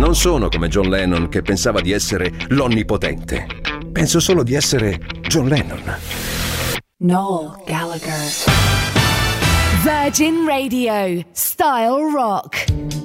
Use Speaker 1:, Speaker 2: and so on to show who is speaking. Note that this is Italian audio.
Speaker 1: Non sono come John Lennon che pensava di essere l'onnipotente. Penso solo di essere John Lennon.
Speaker 2: Noel Gallagher. Virgin Radio, Style Rock.